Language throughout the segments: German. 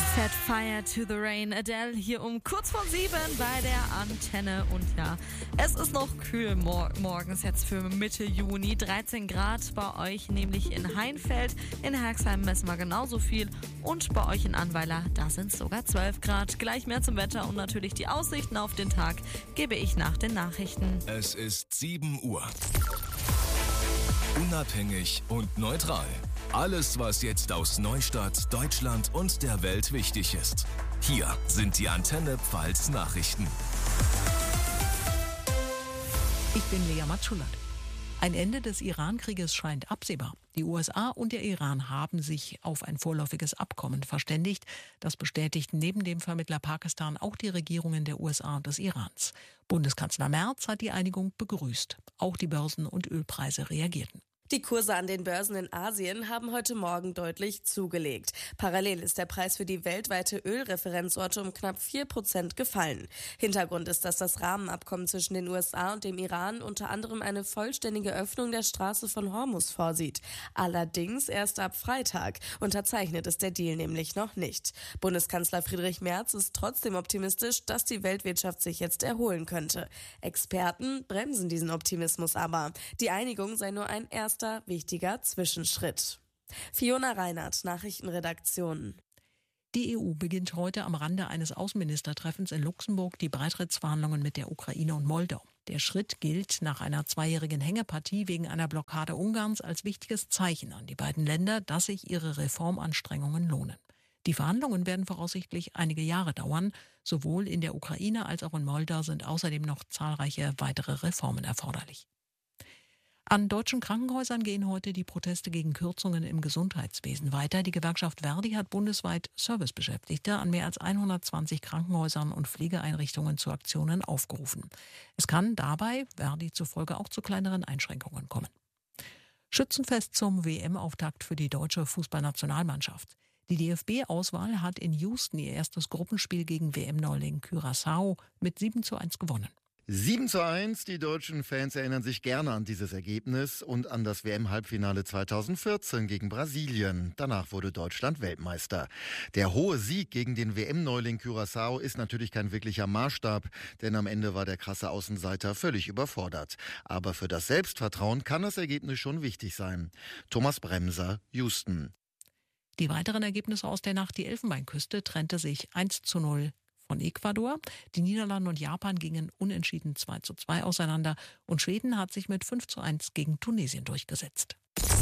Set Fire to the Rain. Adele hier um kurz vor 7 bei der Antenne. Und ja, es ist noch kühl morgens jetzt für Mitte Juni. 13 Grad bei euch, nämlich in Heinfeld. In Herxheim messen wir genauso viel. Und bei euch in Annweiler, da sind es sogar 12 Grad. Gleich mehr zum Wetter und natürlich die Aussichten auf den Tag gebe ich nach den Nachrichten. Es ist 7 Uhr. Unabhängig und neutral. Alles, was jetzt aus Neustadt, Deutschland und der Welt wichtig ist. Hier sind die Antenne Pfalz Nachrichten. Ich bin Lea Matschulat. Ein Ende des Iran-Krieges scheint absehbar. Die USA und der Iran haben sich auf ein vorläufiges Abkommen verständigt. Das bestätigten neben dem Vermittler Pakistan auch die Regierungen der USA und des Irans. Bundeskanzler Merz hat die Einigung begrüßt. Auch die Börsen und Ölpreise reagierten. Die Kurse an den Börsen in Asien haben heute Morgen deutlich zugelegt. Parallel ist der Preis für die weltweite Ölreferenzorte um knapp 4% gefallen. Hintergrund ist, dass das Rahmenabkommen zwischen den USA und dem Iran unter anderem eine vollständige Öffnung der Straße von Hormuz vorsieht. Allerdings erst ab Freitag. Unterzeichnet ist der Deal nämlich noch nicht. Bundeskanzler Friedrich Merz ist trotzdem optimistisch, dass die Weltwirtschaft sich jetzt erholen könnte. Experten bremsen diesen Optimismus aber. Die Einigung sei nur ein erster wichtiger Zwischenschritt. Fiona Reinhardt, Nachrichtenredaktion. Die EU beginnt heute am Rande eines Außenministertreffens in Luxemburg die Beitrittsverhandlungen mit der Ukraine und Moldau. Der Schritt gilt nach einer 2-jährigen Hängepartie wegen einer Blockade Ungarns als wichtiges Zeichen an die beiden Länder, dass sich ihre Reformanstrengungen lohnen. Die Verhandlungen werden voraussichtlich einige Jahre dauern. Sowohl in der Ukraine als auch in Moldau sind außerdem noch zahlreiche weitere Reformen erforderlich. An deutschen Krankenhäusern gehen heute die Proteste gegen Kürzungen im Gesundheitswesen weiter. Die Gewerkschaft Verdi hat bundesweit Servicebeschäftigte an mehr als 120 Krankenhäusern und Pflegeeinrichtungen zu Aktionen aufgerufen. Es kann dabei, Verdi zufolge, auch zu kleineren Einschränkungen kommen. Schützenfest zum WM-Auftakt für die deutsche Fußballnationalmannschaft. Die DFB-Auswahl hat in Houston ihr erstes Gruppenspiel gegen WM-Neuling Curaçao mit 7:1 gewonnen. 7:1, die deutschen Fans erinnern sich gerne an dieses Ergebnis und an das WM-Halbfinale 2014 gegen Brasilien. Danach wurde Deutschland Weltmeister. Der hohe Sieg gegen den WM-Neuling Curaçao ist natürlich kein wirklicher Maßstab, denn am Ende war der krasse Außenseiter völlig überfordert. Aber für das Selbstvertrauen kann das Ergebnis schon wichtig sein. Thomas Bremser, Houston. Die weiteren Ergebnisse aus der Nacht: Die Elfenbeinküste trennte sich 1:0 von Ecuador. Die Niederlande und Japan gingen unentschieden 2:2 auseinander und Schweden hat sich mit 5:1 gegen Tunesien durchgesetzt.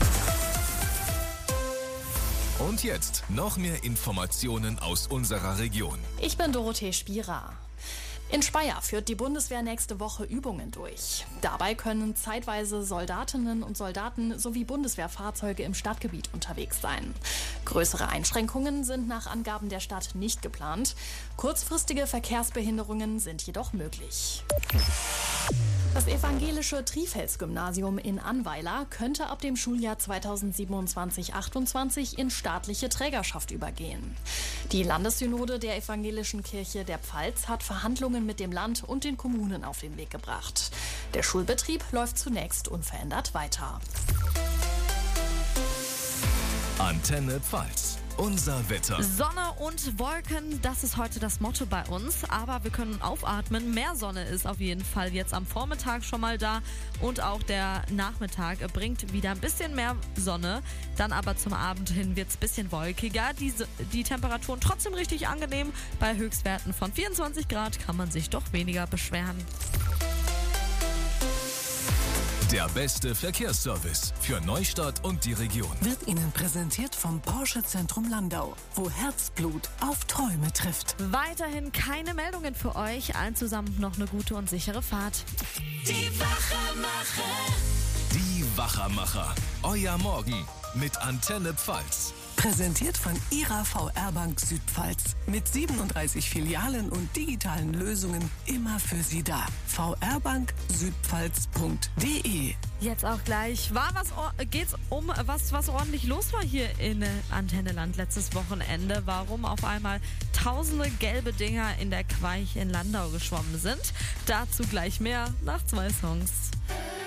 Und jetzt noch mehr Informationen aus unserer Region. Ich bin Dorothee Spierer. In Speyer führt die Bundeswehr nächste Woche Übungen durch. Dabei können zeitweise Soldatinnen und Soldaten sowie Bundeswehrfahrzeuge im Stadtgebiet unterwegs sein. Größere Einschränkungen sind nach Angaben der Stadt nicht geplant. Kurzfristige Verkehrsbehinderungen sind jedoch möglich. Das evangelische Trifels-Gymnasium in Annweiler könnte ab dem Schuljahr 2027/28 in staatliche Trägerschaft übergehen. Die Landessynode der Evangelischen Kirche der Pfalz hat Verhandlungen mit dem Land und den Kommunen auf den Weg gebracht. Der Schulbetrieb läuft zunächst unverändert weiter. Antenne Pfalz. Unser Wetter. Sonne und Wolken, das ist heute das Motto bei uns. Aber wir können aufatmen. Mehr Sonne ist auf jeden Fall jetzt am Vormittag schon mal da. Und auch der Nachmittag bringt wieder ein bisschen mehr Sonne. Dann aber zum Abend hin wird es ein bisschen wolkiger. Die Temperaturen trotzdem richtig angenehm. Bei Höchstwerten von 24 Grad kann man sich doch weniger beschweren. Der beste Verkehrsservice für Neustadt und die Region. Wird Ihnen präsentiert vom Porsche Zentrum Landau, wo Herzblut auf Träume trifft. Weiterhin keine Meldungen für euch. Allen zusammen noch eine gute und sichere Fahrt. Die Wachermacher. Die Wachermacher. Euer Morgen mit Antenne Pfalz. Präsentiert von Ihrer VR-Bank Südpfalz. Mit 37 Filialen und digitalen Lösungen immer für Sie da. vrbanksüdpfalz.de. Jetzt auch gleich. Geht's um was ordentlich los war hier in Antenneland letztes Wochenende? Warum auf einmal tausende gelbe Dinger in der Queich in Landau geschwommen sind? Dazu gleich mehr nach 2 Songs.